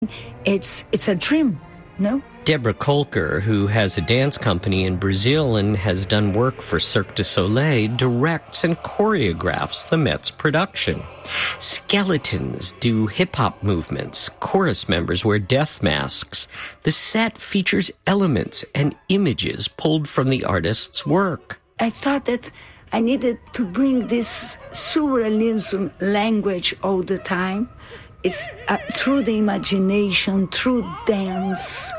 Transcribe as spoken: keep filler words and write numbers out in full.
It's it's a dream, no? Deborah Kolker, who has a dance company in Brazil and has done work for Cirque du Soleil, directs and choreographs the Met's production. Skeletons do hip-hop movements. Chorus members wear death masks. The set features elements and images pulled from the artist's work. I thought that I needed to bring this surrealism language all the time. It's uh, through the imagination, through dance,